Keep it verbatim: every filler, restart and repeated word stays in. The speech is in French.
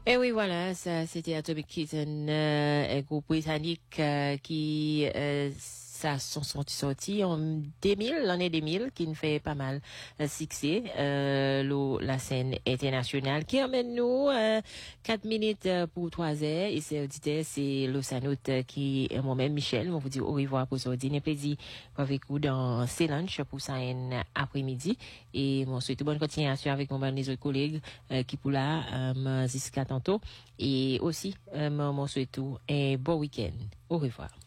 Et oui, voilà, ça, c'était Atomic Kitten, euh, un groupe britannique euh, qui, euh, ça sont sortis en deux mille, l'année deux mille, qui nous fait pas mal euh, succès, euh, lo, la scène internationale, qui emmène nous euh, quatre minutes euh, pour trois heures. Et c'est auditeur, c'est Losanout euh, qui est moi-même, Michel. On vous dit au revoir pour aujourd'hui. N'est plaisir avec vous dans ces lunch pour ça un après-midi. Et mon souhaite bonne continuation avec mon les autres collègues euh, qui pour là euh, jusqu'à tantôt. Et aussi, euh, mon souhaite un bon week-end. Au revoir.